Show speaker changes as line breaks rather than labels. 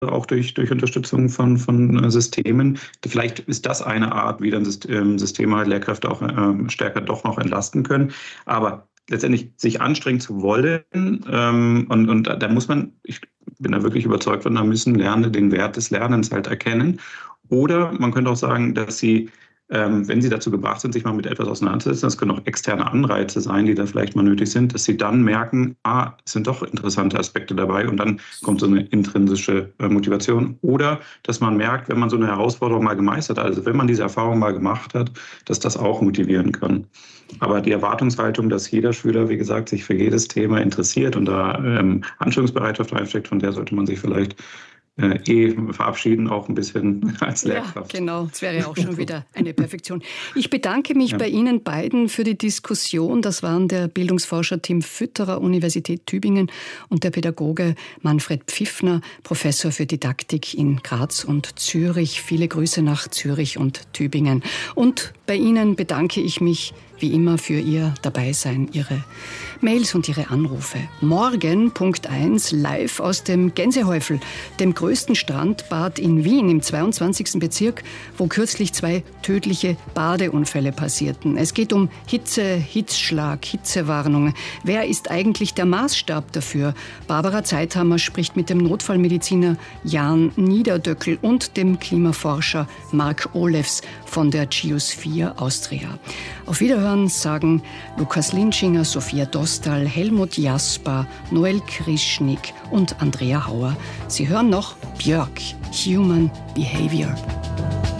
auch durch Unterstützung von Systemen. Vielleicht ist das eine Art, wie dann Systeme halt Lehrkräfte auch stärker doch noch entlasten können. Aber letztendlich sich anstrengen zu wollen und da muss man, ich bin da wirklich überzeugt von, da müssen Lernende den Wert des Lernens halt erkennen. Oder man könnte auch sagen, dass sie, wenn sie dazu gebracht sind, sich mal mit etwas auseinanderzusetzen, das können auch externe Anreize sein, die da vielleicht mal nötig sind, dass sie dann merken, es sind doch interessante Aspekte dabei und dann kommt so eine intrinsische Motivation. Oder dass man merkt, wenn man so eine Herausforderung mal gemeistert hat, also wenn man diese Erfahrung mal gemacht hat, dass das auch motivieren kann. Aber die Erwartungshaltung, dass jeder Schüler, wie gesagt, sich für jedes Thema interessiert und da Anstrengungsbereitschaft einsteckt, von der sollte man sich vielleicht verabschieden, auch ein bisschen als Lehrkraft.
Ja, genau. Das wäre auch schon wieder eine Perfektion. Ich bedanke mich bei Ihnen beiden für die Diskussion. Das waren der Bildungsforscher Tim Fütterer, Universität Tübingen, und der Pädagoge Manfred Pfiffner, Professor für Didaktik in Graz und Zürich. Viele Grüße nach Zürich und Tübingen. Und bei Ihnen bedanke ich mich wie immer für Ihr Dabeisein, Ihre Mails und Ihre Anrufe. Morgen, Punkt 1, live aus dem Gänsehäufel, dem größten Strandbad in Wien im 22. Bezirk, wo kürzlich 2 tödliche Badeunfälle passierten. Es geht um Hitze, Hitzschlag, Hitzewarnung. Wer ist eigentlich der Maßstab dafür? Barbara Zeithammer spricht mit dem Notfallmediziner Jan Niederdöckel und dem Klimaforscher Mark Olefs von der Geosphere Austria. Auf Wiederhören sagen Lukas Linschinger, Sophia Dostal, Helmut Jasper, Noel Krischnik und Andrea Hauer. Sie hören noch Björk, Human Behavior.